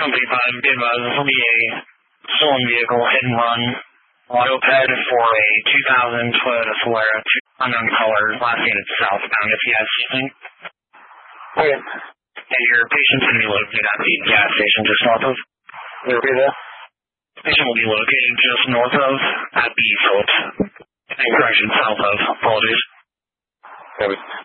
Company 5, be advised, this will be a stolen vehicle hit and run autoped for a 2000 Toyota Solara, unknown color, last unit southbound, if you have anything. Okay. And your patient's going to be located at the gas station just north of. Repeat that? Patient will be located just north of at the Phillips. Correction, south of. Apologies. Copy.